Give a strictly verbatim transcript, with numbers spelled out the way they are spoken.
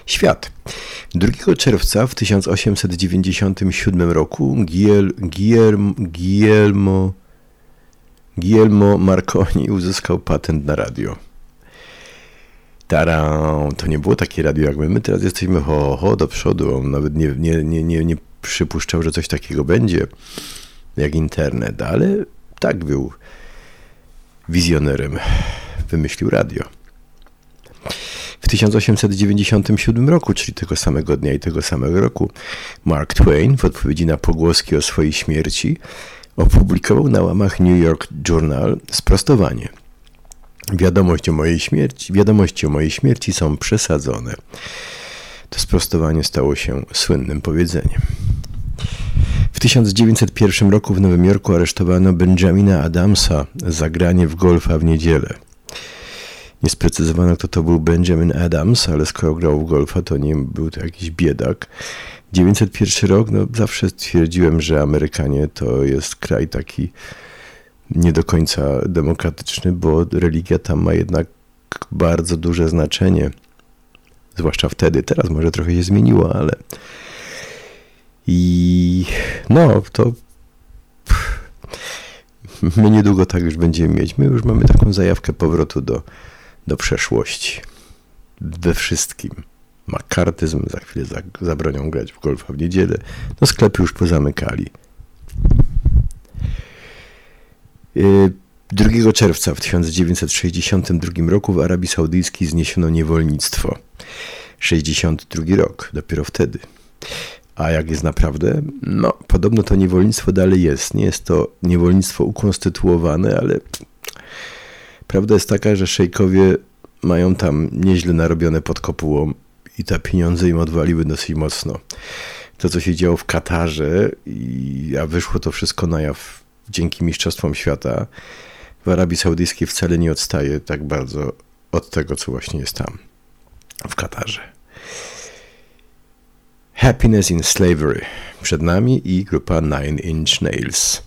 Świat. drugiego czerwca w tysiąc osiemset dziewięćdziesiątym siódmym roku Giel, Guillermo, Guillermo, Guillermo Marconi uzyskał patent na radio. Taran, to nie było takie radio jak my. My teraz jesteśmy ho, ho do przodu. On nawet nie, nie, nie, nie, nie przypuszczał, że coś takiego będzie jak internet, ale tak był wizjonerem. Wymyślił radio. W tysiąc osiemset dziewięćdziesiątym siódmym roku, czyli tego samego dnia i tego samego roku, Mark Twain w odpowiedzi na pogłoski o swojej śmierci opublikował na łamach New York Journal sprostowanie. Wiadomość o mojej śmierci, wiadomości o mojej śmierci są przesadzone. To sprostowanie stało się słynnym powiedzeniem. W tysiąc dziewięćset pierwszym roku w Nowym Jorku aresztowano Benjamina Adamsa za granie w golfa w niedzielę. Nie sprecyzowano, kto to był Benjamin Adams, ale skoro grał w golfa, to nie był to jakiś biedak. dziewięćset pierwszy rok, no zawsze stwierdziłem, że Amerykanie to jest kraj taki nie do końca demokratyczny, bo religia tam ma jednak bardzo duże znaczenie. Zwłaszcza wtedy. Teraz może trochę się zmieniło, ale i no, to my niedługo tak już będziemy mieć. My już mamy taką zajawkę powrotu do, do przeszłości. We wszystkim. Makartyzm, za chwilę zabronią grać w golfa w niedzielę. No sklepy już pozamykali. drugiego czerwca w tysiąc dziewięćset sześćdziesiątym drugim roku w Arabii Saudyjskiej zniesiono niewolnictwo. sześćdziesiąty drugi rok, dopiero wtedy. A jak jest naprawdę? No, podobno to niewolnictwo dalej jest. Nie jest to niewolnictwo ukonstytuowane, ale prawda jest taka, że szejkowie mają tam nieźle narobione pod kopułą i te pieniądze im odwaliły dosyć mocno. To, co się działo w Katarze, i, a wyszło to wszystko na jaw dzięki Mistrzostwom Świata, w Arabii Saudyjskiej wcale nie odstaje tak bardzo od tego, co właśnie jest tam, w Katarze. Happiness in Slavery przed nami i grupa Nine Inch Nails.